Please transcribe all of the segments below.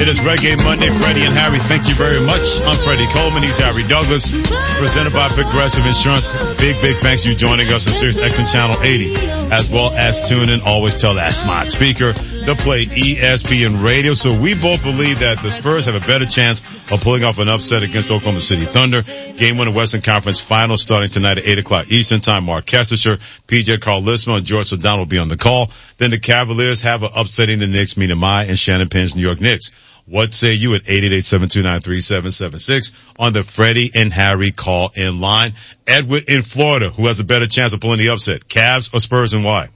It is Reggae Monday. Freddie and Harry, thank you very much. I'm Freddie Coleman. He's Harry Douglas. Presented by Progressive Insurance. Big thanks to you joining us on Sirius XM Channel 80, as well as tune in. Always tell that smart speaker to play ESPN Radio. So we both believe that the Spurs have a better chance of pulling off an upset against Oklahoma City Thunder. Game 1 of Western Conference Finals starting tonight at 8 o'clock Eastern Time. Mark Kestecher, PJ Carl Lisma, and George Sedano will be on the call. Then the Cavaliers have a upsetting the Knicks, Mina Mai and Shannon Penn's New York Knicks. What say you at 888-729-3776 on the Freddie and Harry call-in line? Edward in Florida, who has a better chance of pulling the upset, Cavs or Spurs, and why?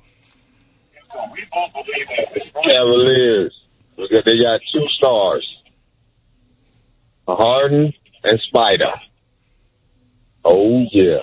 Cavaliers. Because they got two stars, Harden and Spider. Oh, yeah.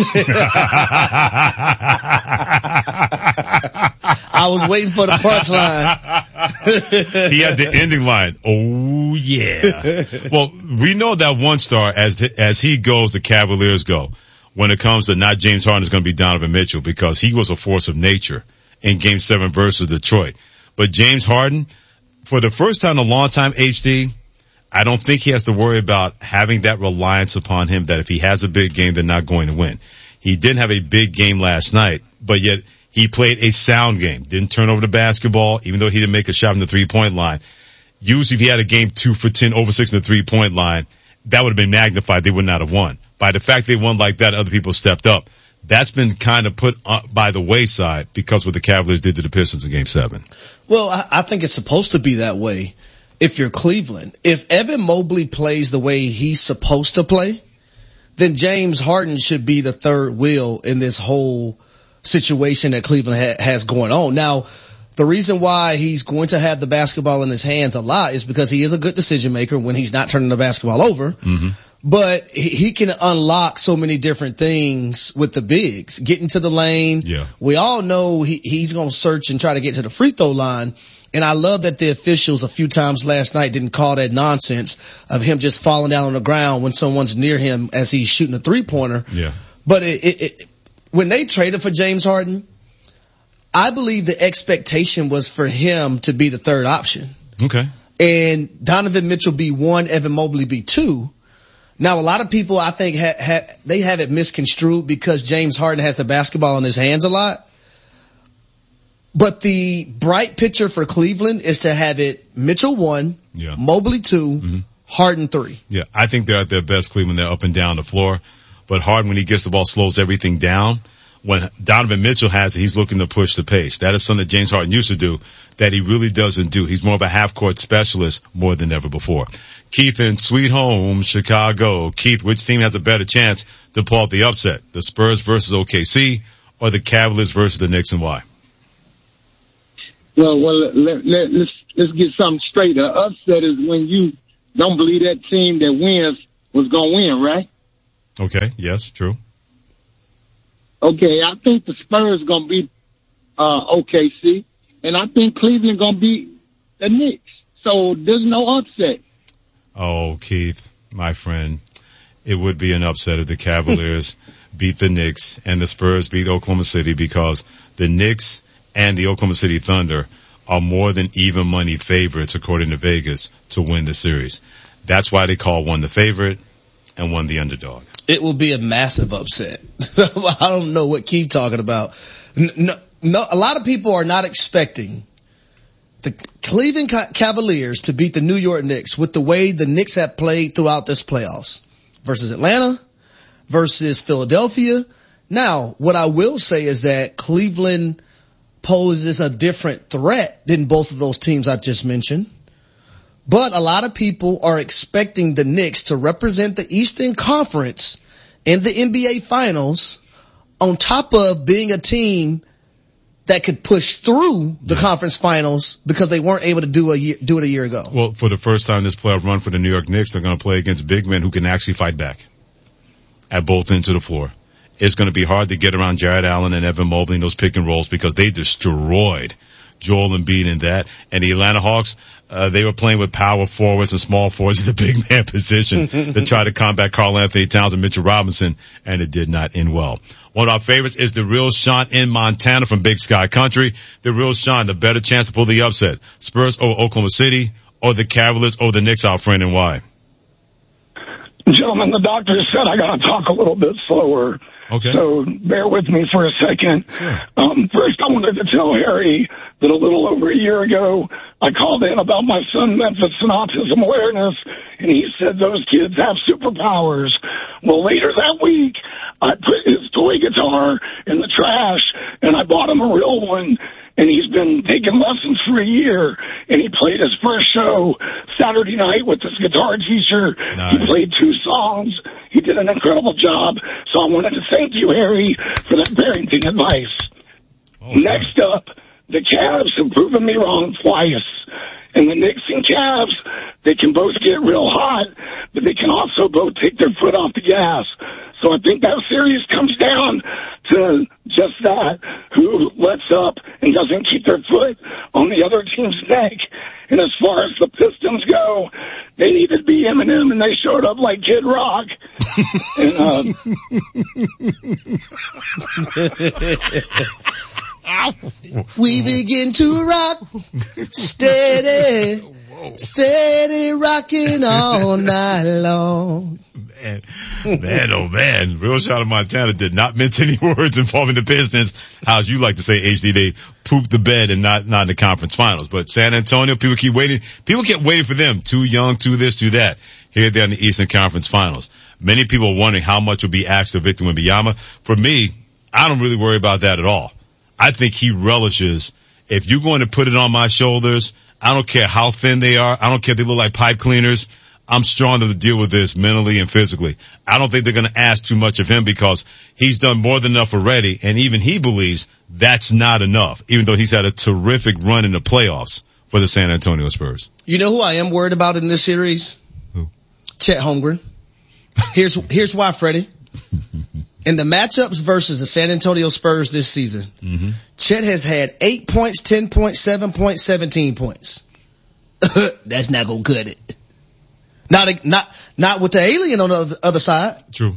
I was waiting for the punchline. He had the ending line. Oh, yeah. Well, we know that one star, as he goes, the Cavaliers go. When it comes to not James Harden, it's going to be Donovan Mitchell because he was a force of nature in Game 7 versus Detroit. But James Harden, for the first time in a long time, HD, I don't think he has to worry about having that reliance upon him that if he has a big game, they're not going to win. He didn't have a big game last night, but yet he played a sound game. Didn't turn over the basketball, even though he didn't make a shot from the three-point line. Usually if he had a game 2 for 10, over 6 in the three-point line, that would have been magnified. They would not have won. By the fact they won like that, other people stepped up. That's been kind of put by the wayside because what the Cavaliers did to the Pistons in Game 7. Well, I think it's supposed to be that way. If you're Cleveland, if Evan Mobley plays the way he's supposed to play, then James Harden should be the third wheel in this whole situation that Cleveland has going on. Now, the reason why he's going to have the basketball in his hands a lot is because he is a good decision maker when he's not turning the basketball over. Mm-hmm. But he can unlock so many different things with the bigs. Getting to the lane. Yeah. We all know he's going to search and try to get to the free throw line. And I love that the officials a few times last night didn't call that nonsense of him just falling down on the ground when someone's near him as he's shooting a three-pointer. Yeah. But when they traded for James Harden, I believe the expectation was for him to be the third option. Okay. And Donovan Mitchell be 1, Evan Mobley be 2. Now, a lot of people, I think, they have it misconstrued because James Harden has the basketball in his hands a lot. But the bright picture for Cleveland is to have it Mitchell 1, yeah. Mobley 2, Harden 3. Yeah, I think they're at their best, Cleveland. They're up and down the floor. But Harden, when he gets the ball, slows everything down. When Donovan Mitchell has it, he's looking to push the pace. That is something that James Harden used to do that he really doesn't do. He's more of a half-court specialist more than ever before. Keith in Sweet Home, Chicago. Keith, which team has a better chance to pull out the upset? The Spurs versus OKC or the Cavaliers versus the Knicks, and why? Well, let's get something straight. An upset is when you don't believe that team that wins was going to win, right? Okay, yes, true. Okay, I think the Spurs going to beat OKC, and I think Cleveland going to beat the Knicks. So there's no upset. Oh, Keith, my friend, it would be an upset if the Cavaliers beat the Knicks and the Spurs beat Oklahoma City because the Knicks and the Oklahoma City Thunder are more than even money favorites, according to Vegas, to win the series. That's why they call one the favorite and one the underdog. It will be a massive upset. I don't know what Keith talking about. No, a lot of people are not expecting the Cleveland Cavaliers to beat the New York Knicks with the way the Knicks have played throughout this playoffs versus Atlanta, versus Philadelphia. Now, what I will say is that Cleveland poses a different threat than both of those teams I just mentioned. But a lot of people are expecting the Knicks to represent the Eastern Conference in the NBA Finals on top of being a team that could push through the conference finals because they weren't able to do it a year ago. Well, for the first time in this playoff run for the New York Knicks, they're going to play against big men who can actually fight back at both ends of the floor. It's going to be hard to get around Jared Allen and Evan Mobley in those pick and rolls because they destroyed Joel Embiid in that. And the Atlanta Hawks, they were playing with power forwards and small forwards at the big man position to try to combat Karl Anthony Towns and Mitchell Robinson, and it did not end well. One of our favorites is the Real Sean in Montana from Big Sky Country. The Real Sean, the better chance to pull the upset. Spurs over Oklahoma City or the Cavaliers or the Knicks, our friend, and why? Gentlemen, the doctor said I got to talk a little bit slower. Okay. So bear with me for a second. Sure. First, I wanted to tell Harry that a little over a year ago, I called in about my son Memphis and autism awareness, and he said those kids have superpowers. Well, later that week, I put his toy guitar in the trash, and I bought him a real one. And he's been taking lessons for a year, and he played his first show Saturday night with his guitar teacher. Nice. He played 2 songs. He did an incredible job. So I wanted to thank you, Harry, for that parenting advice. Okay. Next up, the Cavs have proven me wrong twice. And the Knicks and Cavs, they can both get real hot, but they can also both take their foot off the gas. So I think that series comes down to just that, who lets up and doesn't keep their foot on the other team's neck. And as far as the Pistons go, they needed to be Eminem, and they showed up like Kid Rock. And, we begin to rock, steady, steady rocking all night long. Man, oh man. Real Shot of Montana did not mince any words involving the Pistons. How's you like to say, HD, they pooped the bed and not in the conference finals. But San Antonio, people keep waiting. People kept waiting for them. Too young, too this, too that. Here they're in the Eastern Conference Finals. Many people are wondering how much will be asked of Victor Wembanyama. For me, I don't really worry about that at all. I think he relishes, if you're going to put it on my shoulders, I don't care how thin they are. I don't care if they look like pipe cleaners. I'm strong to deal with this mentally and physically. I don't think they're going to ask too much of him because he's done more than enough already. And even he believes that's not enough, even though he's had a terrific run in the playoffs for the San Antonio Spurs. You know who I am worried about in this series? Who? Chet Holmgren. Here's why, Freddie. In the matchups versus the San Antonio Spurs this season, Chet has had 8 points, 10 points, 7 points, 17 points. That's not gonna cut it. Not with the alien on the other side. True.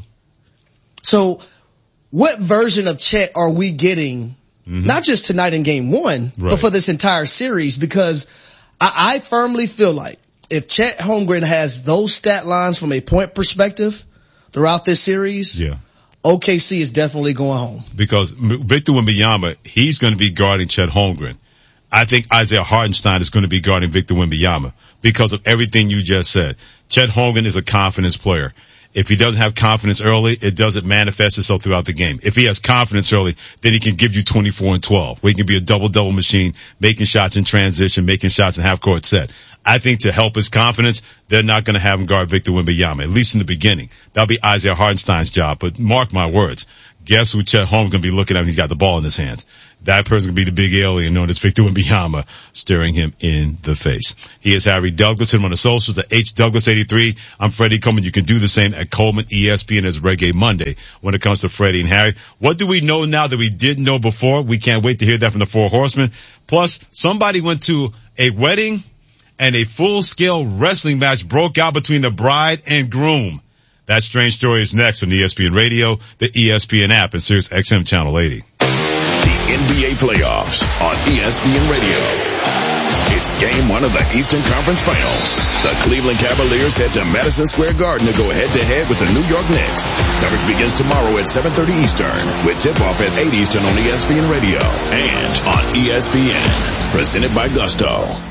So what version of Chet are we getting, not just tonight in game 1, but for this entire series? Because I firmly feel like if Chet Holmgren has those stat lines from a point perspective throughout this series, OKC is definitely going home. Because Victor Wembanyama, he's going to be guarding Chet Holmgren. I think Isaiah Hartenstein is going to be guarding Victor Wembanyama because of everything you just said. Chet Holmgren is a confidence player. If he doesn't have confidence early, it doesn't manifest itself throughout the game. If he has confidence early, then he can give you 24 and 12, where he can be a double-double machine, making shots in transition, making shots in half-court set. I think to help his confidence, they're not going to have him guard Victor Wembanyama, at least in the beginning. That'll be Isaiah Hartenstein's job. But mark my words, guess who Chet Holmgren's going to be looking at when he's got the ball in his hands? That person's going to be the big alien known as Victor Wembanyama, staring him in the face. He is Harry Douglas. Him on the socials at HDouglas83. I'm Freddie Coleman. You can do the same at Coleman ESPN as Reggae Monday when it comes to Freddie and Harry. What do we know now that we didn't know before? We can't wait to hear that from the Four Horsemen. Plus, somebody went to a wedding and a full-scale wrestling match broke out between the bride and groom. That strange story is next on ESPN Radio, the ESPN app, and Sirius XM Channel 80. The NBA playoffs on ESPN Radio. It's game 1 of the Eastern Conference Finals. The Cleveland Cavaliers head to Madison Square Garden to go head-to-head with the New York Knicks. Coverage begins tomorrow at 7:30 Eastern, with tip-off at 8 Eastern on ESPN Radio and on ESPN. Presented by Gusto.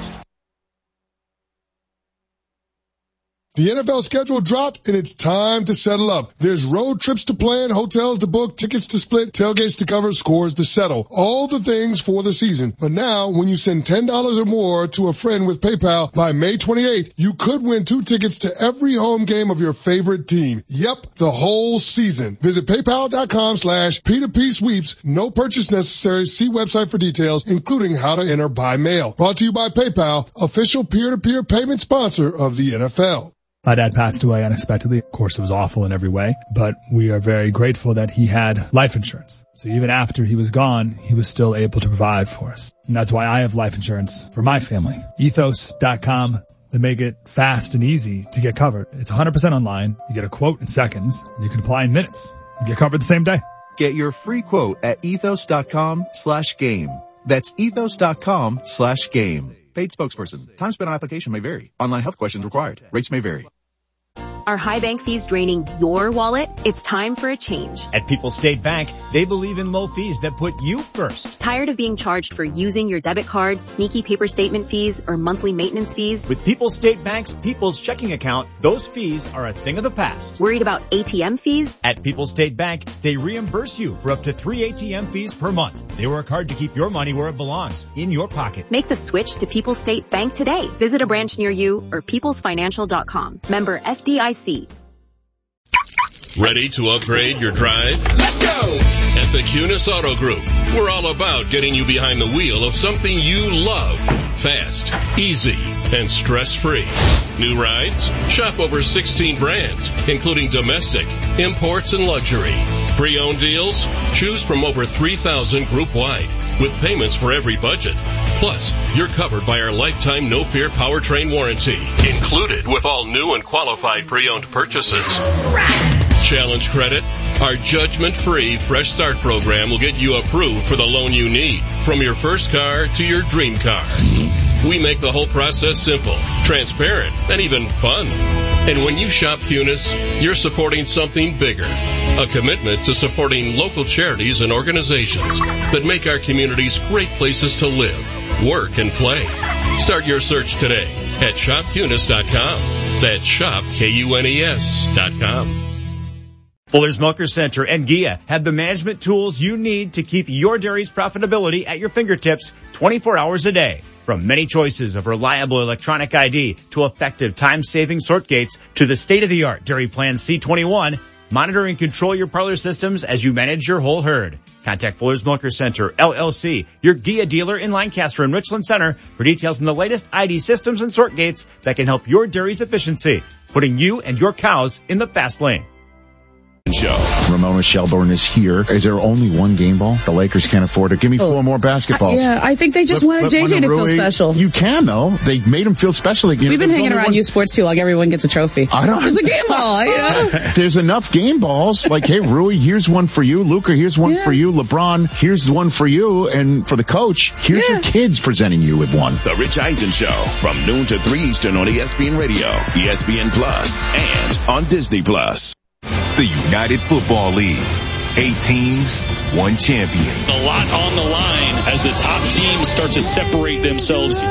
The NFL schedule dropped, and it's time to settle up. There's road trips to plan, hotels to book, tickets to split, tailgates to cover, scores to settle. All the things for the season. But now, when you send $10 or more to a friend with PayPal by May 28th, you could win 2 tickets to every home game of your favorite team. Yep, the whole season. Visit PayPal.com/P2P sweeps. No purchase necessary. See website for details, including how to enter by mail. Brought to you by PayPal, official peer-to-peer payment sponsor of the NFL. My dad passed away unexpectedly. Of course, it was awful in every way, but we are very grateful that he had life insurance. So even after he was gone, he was still able to provide for us. And that's why I have life insurance for my family. Ethos.com. They make it fast and easy to get covered. It's 100% online. You get a quote in seconds, and you can apply in minutes. You get covered the same day. Get your free quote at ethos.com/game. That's ethos.com/game. Paid spokesperson. Time spent on application may vary. Online health questions required. Rates may vary. Are high bank fees draining your wallet? It's time for a change. At People's State Bank, they believe in low fees that put you first. Tired of being charged for using your debit card, sneaky paper statement fees, or monthly maintenance fees? With People's State Bank's People's Checking Account, those fees are a thing of the past. Worried about ATM fees? At People's State Bank, they reimburse you for up to 3 ATM fees per month. They work hard to keep your money where it belongs, in your pocket. Make the switch to People's State Bank today. Visit a branch near you or peoplesfinancial.com. Member FDIC. Ready to upgrade your drive? Let's go! At the Kunis Auto Group, we're all about getting you behind the wheel of something you love. Fast, easy, and stress-free. New rides? Shop over 16 brands, including domestic, imports, and luxury. Pre-owned deals? Choose from over 3,000 group-wide, with payments for every budget. Plus, you're covered by our lifetime no-fear powertrain warranty, included with all new and qualified pre-owned purchases. Challenge credit? Our judgment-free Fresh Start program will get you approved for the loan you need, from your first car to your dream car. We make the whole process simple, transparent, and even fun. And when you shop Kunis, you're supporting something bigger, a commitment to supporting local charities and organizations that make our communities great places to live, work, and play. Start your search today at shopkunis.com. That's shopkunis.com. Fuller's Milker Center and Gia have the management tools you need to keep your dairy's profitability at your fingertips 24 hours a day. From many choices of reliable electronic ID to effective time-saving sort gates to the state-of-the-art Dairy Plan C21, monitor and control your parlor systems as you manage your whole herd. Contact Fuller's Milker Center, LLC, your Gia dealer in Lancaster and Richland Center for details on the latest ID systems and sort gates that can help your dairy's efficiency, putting you and your cows in the fast lane. Show. Ramona Shelburne is here. Is there only one game ball? The Lakers can't afford it. Give me 4 more basketballs. Yeah, I think they just wanted JJ to feel special. You can, though. They made him feel special. We've been hanging around U Sports, too, like everyone gets a trophy. There's a game ball, you know? There's enough game balls. Like, hey, Rui, here's one for you. Luka, here's one for you. LeBron, here's one for you. And for the coach, here's your kids presenting you with one. The Rich Eisen Show from noon to 3 Eastern on ESPN Radio, ESPN Plus, and on Disney Plus. The United Football League. 8 teams, 1 champion. A lot on the line as the top teams start to separate themselves.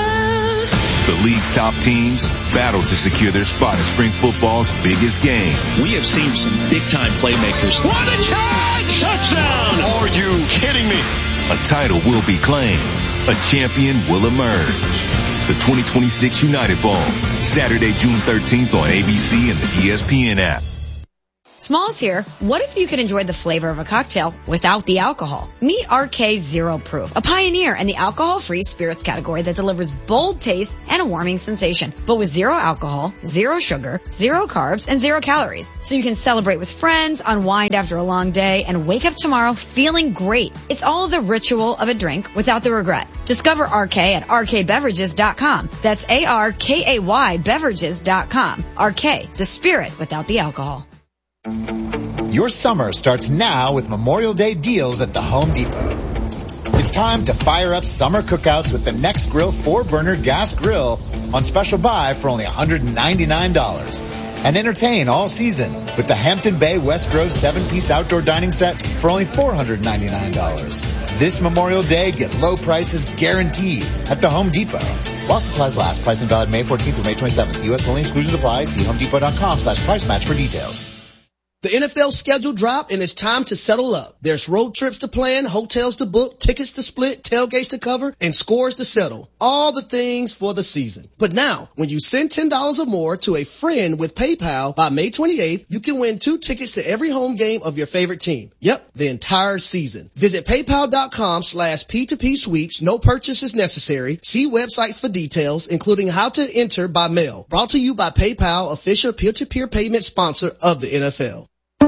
The league's top teams battle to secure their spot in spring football's biggest game. We have seen some big-time playmakers. What a charge! Touchdown! Are you kidding me? A title will be claimed. A champion will emerge. The 2026 United Bowl, Saturday, June 13th on ABC and the ESPN app. Smalls here. What if you could enjoy the flavor of a cocktail without the alcohol? Meet RK Zero Proof, a pioneer in the alcohol-free spirits category that delivers bold taste and a warming sensation, but with 0 alcohol, 0 sugar, 0 carbs, and 0 calories. So you can celebrate with friends, unwind after a long day, and wake up tomorrow feeling great. It's all the ritual of a drink without the regret. Discover RK at rkbeverages.com. That's ARKAY beverages.com. RK, the spirit without the alcohol. Your summer starts now with Memorial Day deals at the Home Depot. It's time to fire up summer cookouts with the Next Grill 4-burner gas grill on special buy for only $199. And entertain all season with the Hampton Bay West Grove 7-piece outdoor dining set for only $499. This Memorial Day, get low prices guaranteed at the Home Depot. While supplies last, pricing valid May 14th through May 27th. U.S. only, exclusions apply. See homedepot.com/price match for details. The NFL schedule dropped and it's time to settle up. There's road trips to plan, hotels to book, tickets to split, tailgates to cover, and scores to settle. All the things for the season. But now, when you send $10 or more to a friend with PayPal by May 28th, you can win 2 tickets to every home game of your favorite team. Yep, the entire season. Visit paypal.com/P2P sweeps. No purchase is necessary. See websites for details, including how to enter by mail. Brought to you by PayPal, official peer-to-peer payment sponsor of the NFL.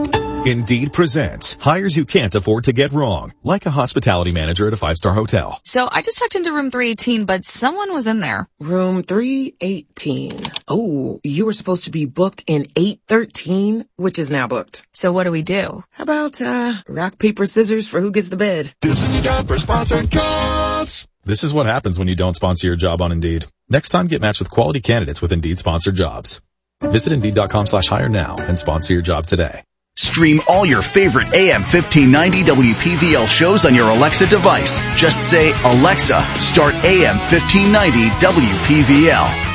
Indeed presents hires you can't afford to get wrong, like a hospitality manager at a 5-star hotel. So I just checked into room 318, but someone was in there. Room 318. Oh, you were supposed to be booked in 813, which is now booked. So what do we do? How about, rock, paper, scissors for who gets the bed? This is time for sponsored jobs. This is what happens when you don't sponsor your job on Indeed. Next time, get matched with quality candidates with Indeed sponsored jobs. Visit Indeed.com/hire now and sponsor your job today. Stream all your favorite AM 1590 WPVL shows on your Alexa device. Just say, Alexa, start AM 1590 WPVL.